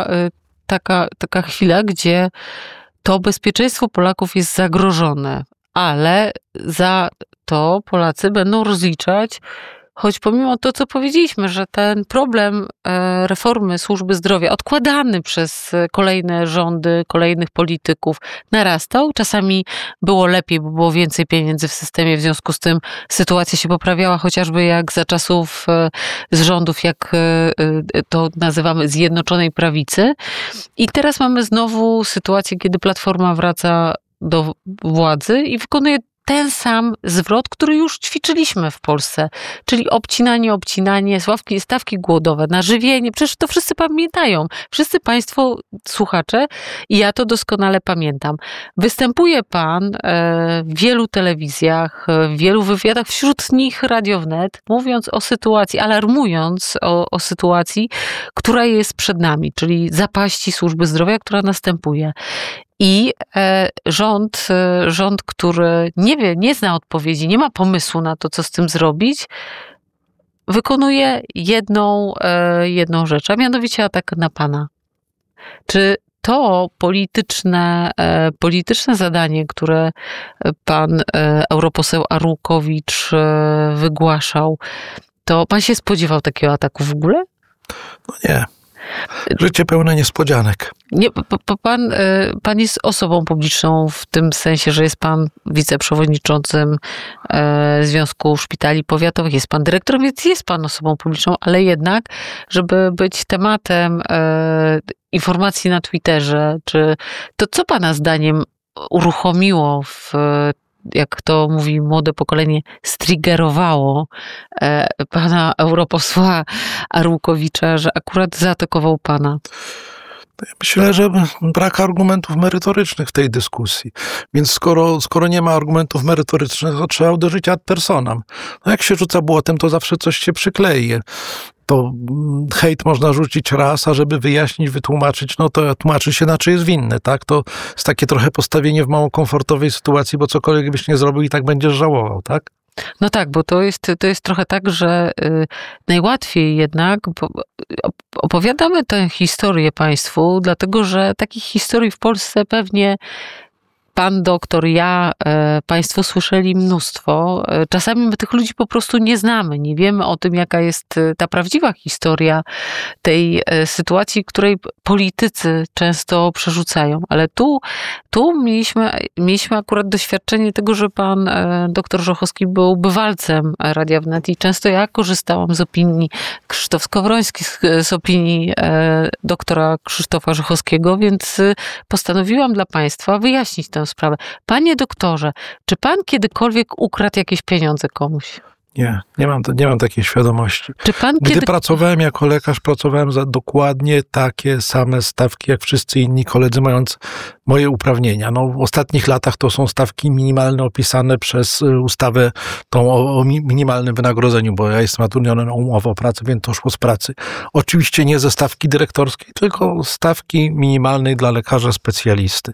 taka chwila, gdzie to bezpieczeństwo Polaków jest zagrożone. ale za to Polacy będą rozliczać, choć pomimo to, co powiedzieliśmy, że ten problem reformy służby zdrowia odkładany przez kolejne rządy, kolejnych polityków narastał. Czasami było lepiej, bo było więcej pieniędzy w systemie, w związku z tym sytuacja się poprawiała, chociażby jak za czasów z rządów, jak to nazywamy, Zjednoczonej Prawicy. I teraz mamy znowu sytuację, kiedy Platforma wraca do władzy i wykonuje ten sam zwrot, który już ćwiczyliśmy w Polsce, czyli obcinanie, stawki głodowe na żywienie. Przecież to wszyscy pamiętają. Wszyscy państwo, słuchacze, i ja to doskonale pamiętam. Występuje pan w wielu telewizjach, w wielu wywiadach, wśród nich Radio Wnet, mówiąc o sytuacji, alarmując o sytuacji, która jest przed nami, czyli zapaści służby zdrowia, która następuje. I rząd, który nie wie, nie zna odpowiedzi, nie ma pomysłu na to, co z tym zrobić, wykonuje jedną rzecz, a mianowicie atak na pana. Czy to polityczne zadanie, które pan europoseł Arłukowicz wygłaszał, to pan się spodziewał takiego ataku w ogóle? No nie. Życie pełne niespodzianek. Nie, pan jest osobą publiczną w tym sensie, że jest pan wiceprzewodniczącym Związku Szpitali Powiatowych, jest pan dyrektorem, więc jest pan osobą publiczną, ale jednak, żeby być tematem informacji na Twitterze, czy to co pana zdaniem uruchomiło jak to mówi młode pokolenie, striggerowało pana europosła Arłukowicza, że akurat zaatakował pana? Myślę, że brak argumentów merytorycznych w tej dyskusji. Więc skoro nie ma argumentów merytorycznych, to trzeba uderzyć ad personam. No jak się rzuca błotem, to zawsze coś się przyklei. To hejt można rzucić raz, a żeby wyjaśnić, wytłumaczyć, no to tłumaczy się, na czy jest winny, tak? To jest takie trochę postawienie w mało komfortowej sytuacji, bo cokolwiek byś nie zrobił i tak będziesz żałował, tak? No tak, bo to jest trochę tak, że najłatwiej jednak opowiadamy tę historię państwu, dlatego że takich historii w Polsce pewnie pan doktor, ja, państwo słyszeli mnóstwo. Czasami my tych ludzi po prostu nie znamy, nie wiemy o tym, jaka jest ta prawdziwa historia tej sytuacji, której politycy często przerzucają. Ale tu mieliśmy akurat doświadczenie tego, że pan doktor Żochowski był bywalcem Radia Wnet i często ja korzystałam z opinii Krzysztof Skowroński, z opinii doktora Krzysztofa Żochowskiego, więc postanowiłam dla państwa wyjaśnić tę sprawę. Panie doktorze, czy pan kiedykolwiek ukradł jakieś pieniądze komuś? Nie mam takiej świadomości. Czy pan Gdy pracowałem jako lekarz, pracowałem za dokładnie takie same stawki, jak wszyscy inni koledzy, mając moje uprawnienia. No, w ostatnich latach to są stawki minimalne opisane przez ustawę tą o minimalnym wynagrodzeniu, bo ja jestem zatrudniony na umowę o pracę, więc to szło z pracy. Oczywiście nie ze stawki dyrektorskiej, tylko stawki minimalnej dla lekarza specjalisty.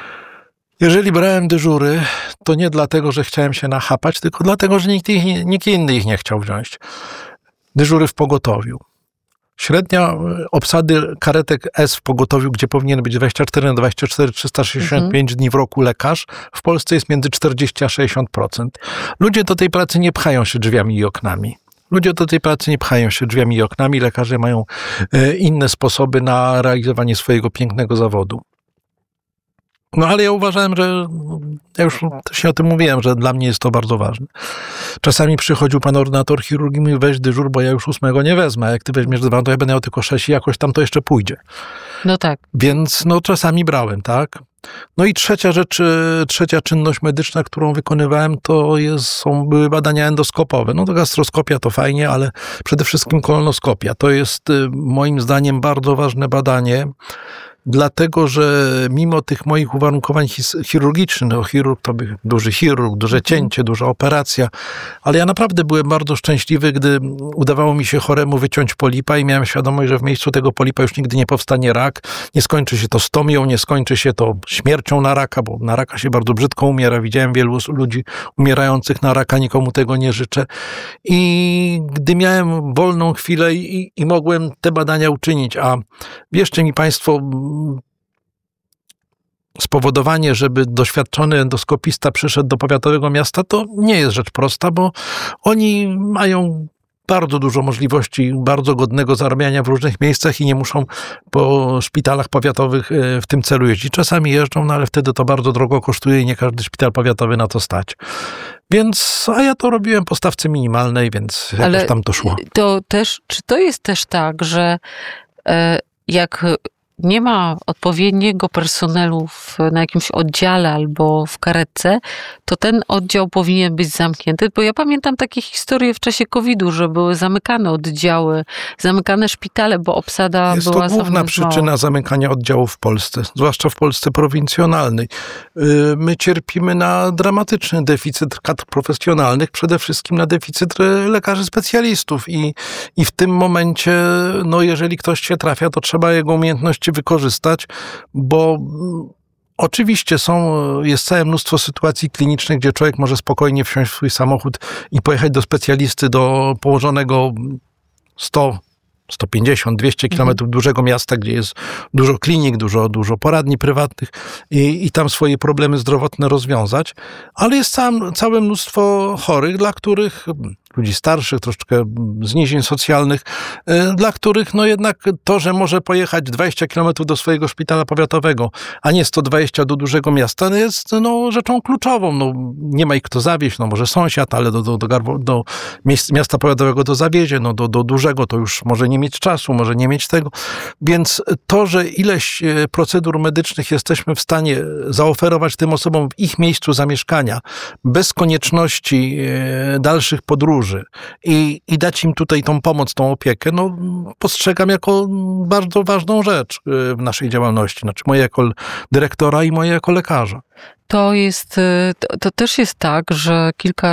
Jeżeli brałem dyżury, to nie dlatego, że chciałem się nachapać, tylko dlatego, że nikt inny ich nie chciał wziąć. Dyżury w pogotowiu. Średnia obsady karetek S w pogotowiu, gdzie powinien być 24 na 24, 365 dni w roku lekarz, w Polsce jest między 40 a 60%. Ludzie do tej pracy nie pchają się drzwiami i oknami. Lekarze mają inne sposoby na realizowanie swojego pięknego zawodu. No ale ja uważałem, że, ja już też o tym mówiłem, że dla mnie jest to bardzo ważne. Czasami przychodził pan ordynator chirurgii i mówi, weź dyżur, bo ja już 8 nie wezmę, a jak ty weźmiesz 2, to ja będę miał tylko 6 i jakoś tam to jeszcze pójdzie. No tak. Więc no czasami brałem, tak? No i trzecia czynność medyczna, którą wykonywałem, to były badania endoskopowe. No to gastroskopia to fajnie, ale przede wszystkim kolonoskopia. To jest moim zdaniem bardzo ważne badanie, dlatego, że mimo tych moich uwarunkowań chirurgicznych, no chirurg to był duży chirurg, duże cięcie, duża operacja, ale ja naprawdę byłem bardzo szczęśliwy, gdy udawało mi się choremu wyciąć polipa i miałem świadomość, że w miejscu tego polipa już nigdy nie powstanie rak, nie skończy się to stomią, nie skończy się to śmiercią na raka, bo na raka się bardzo brzydko umiera. Widziałem wielu ludzi umierających na raka, nikomu tego nie życzę. I gdy miałem wolną chwilę i mogłem te badania uczynić, a wierzcie mi państwo, spowodowanie, żeby doświadczony endoskopista przyszedł do powiatowego miasta, to nie jest rzecz prosta, bo oni mają bardzo dużo możliwości bardzo godnego zarabiania w różnych miejscach i nie muszą po szpitalach powiatowych w tym celu jeździć. Czasami jeżdżą, no ale wtedy to bardzo drogo kosztuje i nie każdy szpital powiatowy na to stać. Więc, a ja to robiłem po stawce minimalnej, więc jakoś tam to szło. Czy to jest też tak, że jak nie ma odpowiedniego personelu na jakimś oddziale albo w karetce, to ten oddział powinien być zamknięty, bo ja pamiętam takie historie w czasie COVID-u, że były zamykane oddziały, zamykane szpitale, bo obsada jest była to główna przyczyna zamykania oddziałów w Polsce, zwłaszcza w Polsce prowincjonalnej. My cierpimy na dramatyczny deficyt kadr profesjonalnych, przede wszystkim na deficyt lekarzy specjalistów i w tym momencie, no jeżeli ktoś się trafia, to trzeba jego umiejętności wykorzystać, bo oczywiście jest całe mnóstwo sytuacji klinicznych, gdzie człowiek może spokojnie wsiąść w swój samochód i pojechać do specjalisty, do położonego 150, 200 kilometrów dużego miasta, gdzie jest dużo klinik, dużo poradni prywatnych i tam swoje problemy zdrowotne rozwiązać, ale jest całe mnóstwo chorych, dla których, ludzi starszych, troszeczkę z nizień socjalnych, dla których no jednak to, że może pojechać 20 kilometrów do swojego szpitala powiatowego, a nie 120 do dużego miasta, jest rzeczą kluczową. No, nie ma ich kto zawieźć, no może sąsiad, ale do miasta powiatowego to zawiezie, no do dużego to już może nie mieć czasu, może nie mieć tego. Więc to, że ileś procedur medycznych jesteśmy w stanie zaoferować tym osobom w ich miejscu zamieszkania, bez konieczności dalszych podróży i dać im tutaj tą pomoc, tą opiekę, no postrzegam jako bardzo ważną rzecz w naszej działalności. Znaczy moje jako dyrektora i moje jako lekarza. To też jest tak, że kilka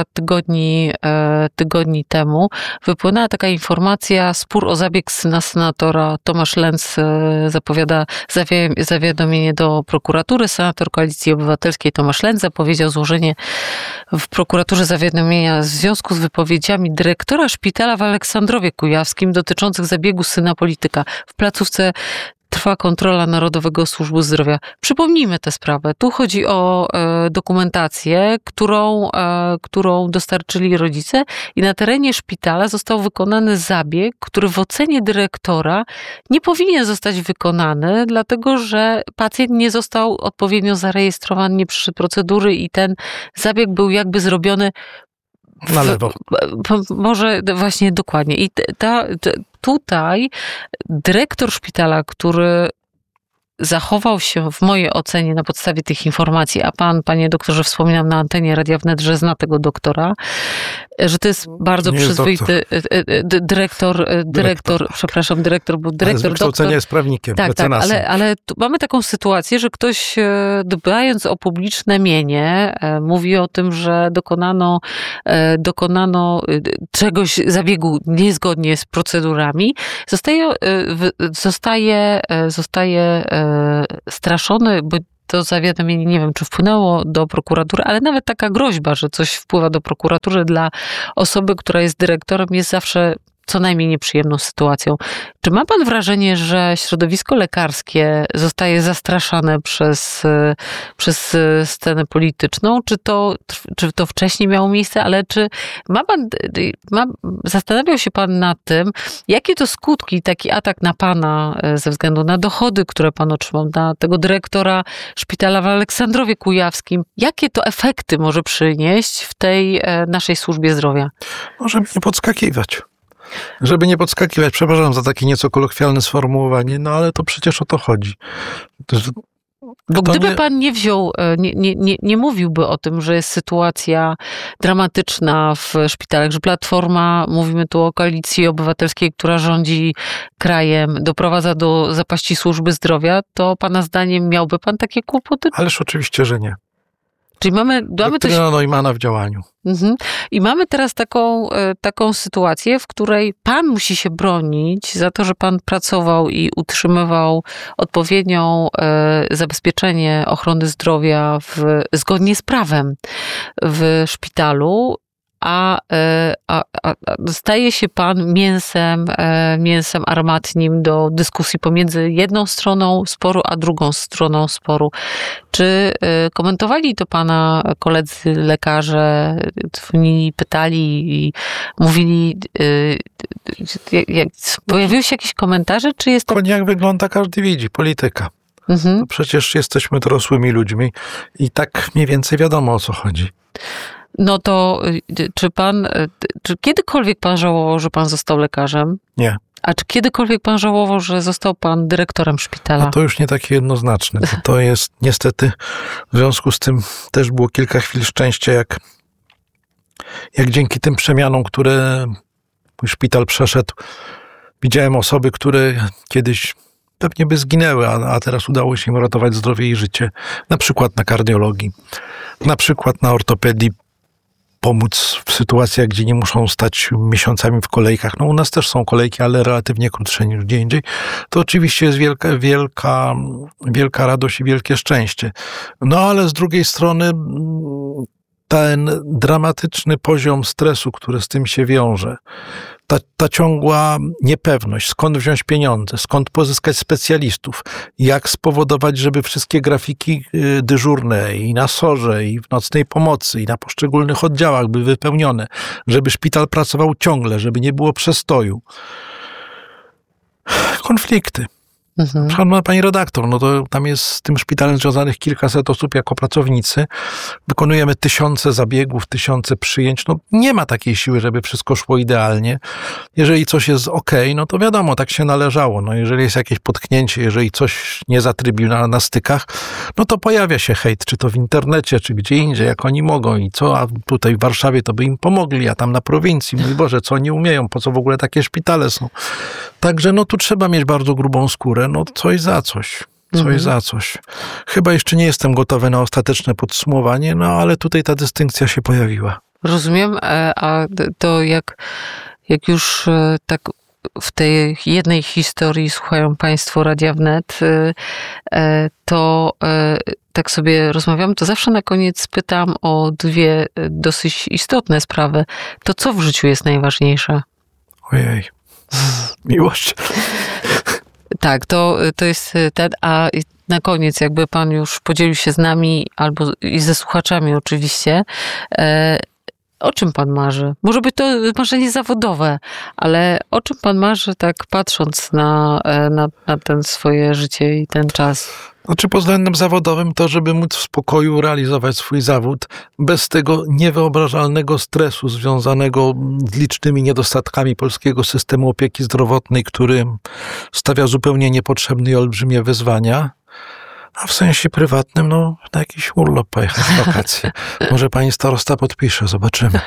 tygodni temu wypłynęła taka informacja, spór o zabieg syna senatora. Tomasz Lenz zapowiada zawiadomienie do prokuratury. Senator Koalicji Obywatelskiej Tomasz Lenz zapowiedział złożenie w prokuraturze zawiadomienia w związku z wypowiedziami dyrektora szpitala w Aleksandrowie Kujawskim dotyczących zabiegu syna polityka. W placówce trwa kontrola Narodowego Służby Zdrowia. Przypomnijmy tę sprawę. Tu chodzi o dokumentację, którą dostarczyli rodzice i na terenie szpitala został wykonany zabieg, który w ocenie dyrektora nie powinien zostać wykonany, dlatego że pacjent nie został odpowiednio zarejestrowany, nie przyszedł procedury i ten zabieg był jakby zrobiony na lewo. Może właśnie dokładnie. I tutaj dyrektor szpitala, który zachował się w mojej ocenie na podstawie tych informacji, a pan, panie doktorze, wspominał na antenie Radia Wnet, że zna tego doktora, że to jest bardzo przyzwoity dyrektor, bo dyrektor, z wykształcenia jest prawnikiem, mecenasem. Ale tu mamy taką sytuację, że ktoś, dbając o publiczne mienie, mówi o tym, że dokonano czegoś, zabiegu niezgodnie z procedurami, zostaje straszony, bo to zawiadomienie, nie wiem, czy wpłynęło do prokuratury, ale nawet taka groźba, że coś wpływa do prokuratury dla osoby, która jest dyrektorem, jest zawsze co najmniej nieprzyjemną sytuacją. Czy ma pan wrażenie, że środowisko lekarskie zostaje zastraszane przez scenę polityczną? Czy to wcześniej miało miejsce? Ale czy zastanawiał się pan nad tym, jakie to skutki taki atak na pana ze względu na dochody, które pan otrzymał, na tego dyrektora szpitala w Aleksandrowie Kujawskim, jakie to efekty może przynieść w tej naszej służbie zdrowia? Żeby nie podskakiwać. Przepraszam za takie nieco kolokwialne sformułowanie, no ale to przecież o to chodzi. Bo gdyby pan nie wziął, nie mówiłby o tym, że jest sytuacja dramatyczna w szpitalach, że Platforma, mówimy tu o Koalicji Obywatelskiej, która rządzi krajem, doprowadza do zapaści służby zdrowia, to pana zdaniem miałby pan takie kłopoty? Ależ oczywiście, że nie. Czyli mamy doktryna Neumana w działaniu. I mamy teraz taką sytuację, w której pan musi się bronić za to, że pan pracował i utrzymywał odpowiednią zabezpieczenie ochrony zdrowia zgodnie z prawem w szpitalu, a staje się pan mięsem armatnim do dyskusji pomiędzy jedną stroną sporu, a drugą stroną sporu. Czy komentowali to pana koledzy lekarze, dzwonili, pytali i mówili, pojawiły się jakieś komentarze, czy jest to... Jak wygląda, każdy widzi, polityka. To przecież jesteśmy dorosłymi ludźmi i tak mniej więcej wiadomo, o co chodzi. No to czy kiedykolwiek pan żałował, że pan został lekarzem? Nie. A czy kiedykolwiek pan żałował, że został pan dyrektorem szpitala? No to już nie takie jednoznaczne. To jest niestety, w związku z tym też było kilka chwil szczęścia, jak dzięki tym przemianom, które mój szpital przeszedł, widziałem osoby, które kiedyś pewnie by zginęły, a teraz udało się im ratować zdrowie i życie. Na przykład na kardiologii, na przykład na ortopedii, pomóc w sytuacjach, gdzie nie muszą stać miesiącami w kolejkach. No u nas też są kolejki, ale relatywnie krótsze niż gdzie indziej. To oczywiście jest wielka radość i wielkie szczęście. No ale z drugiej strony ten dramatyczny poziom stresu, który z tym się wiąże, ta ciągła niepewność, skąd wziąć pieniądze, skąd pozyskać specjalistów, jak spowodować, żeby wszystkie grafiki dyżurne i na SOR-ze, i w nocnej pomocy, i na poszczególnych oddziałach były wypełnione, żeby szpital pracował ciągle, żeby nie było przestoju. Konflikty. Szanowna pani redaktor, no to tam jest z tym szpitalem związanych kilkaset osób jako pracownicy. Wykonujemy tysiące zabiegów, tysiące przyjęć. No nie ma takiej siły, żeby wszystko szło idealnie. Jeżeli coś jest okej, no to wiadomo, tak się należało. No jeżeli jest jakieś potknięcie, jeżeli coś nie zatrybił na stykach, no to pojawia się hejt, czy to w internecie, czy gdzie indziej, jak oni mogą i co, a tutaj w Warszawie to by im pomogli, a tam na prowincji, mój Boże, co oni umieją, po co w ogóle takie szpitale są. Także no tu trzeba mieć bardzo grubą skórę, no coś za coś. Chyba jeszcze nie jestem gotowy na ostateczne podsumowanie, no ale tutaj ta dystynkcja się pojawiła. Rozumiem, a to jak już tak w tej jednej historii słuchają państwo Radia Wnet, to tak sobie rozmawiam, to zawsze na koniec pytam o dwie dosyć istotne sprawy. To co w życiu jest najważniejsze? Ojej. Miłość. Tak, to jest ten, a na koniec jakby pan już podzielił się z nami, albo i ze słuchaczami oczywiście, o czym pan marzy? Może być to marzenie zawodowe, ale o czym pan marzy, tak patrząc na ten swoje życie i ten czas? Znaczy pod względem zawodowym to, żeby móc w spokoju realizować swój zawód bez tego niewyobrażalnego stresu związanego z licznymi niedostatkami polskiego systemu opieki zdrowotnej, który stawia zupełnie niepotrzebne i olbrzymie wyzwania. A w sensie prywatnym, no, na jakiś urlop pojechać, wakacje. Może pani starosta podpisze, zobaczymy.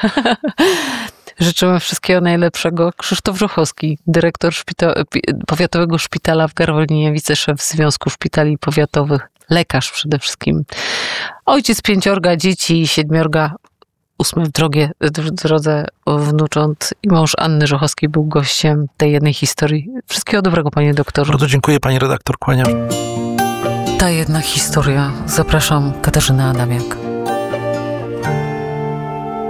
Życzymy wszystkiego najlepszego. Krzysztof Żochowski, dyrektor Powiatowego Szpitala w Garwolinie, wiceszef Związku Szpitali Powiatowych, lekarz przede wszystkim. Ojciec 5 dzieci, 7, 8 w drodze wnucząt i mąż Anny Żochowskiej był gościem tej jednej historii. Wszystkiego dobrego, panie doktorze. Bardzo dziękuję, pani redaktor, kłaniam. Ta jedna historia. Zapraszam, Katarzyna Adamiak.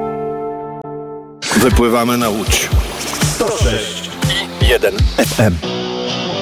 Wypływamy na łódź. 106,1 FM.